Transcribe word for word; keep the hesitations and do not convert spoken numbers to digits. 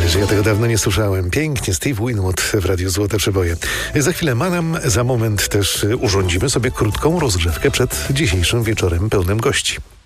Ależ ja tego dawno nie słyszałem. Pięknie, Steve Winwood w Radiu Złote Przeboje. Za chwilę Manam, za moment też urządzimy sobie krótką rozgrzewkę przed dzisiejszym wieczorem pełnym gości.